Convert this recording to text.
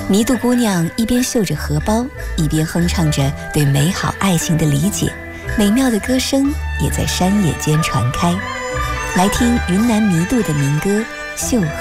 弥渡姑娘一边绣着荷包，一边哼唱着对美好爱情的理解，美妙的歌声也在山野间传开。来听云南弥渡的民歌《绣荷》。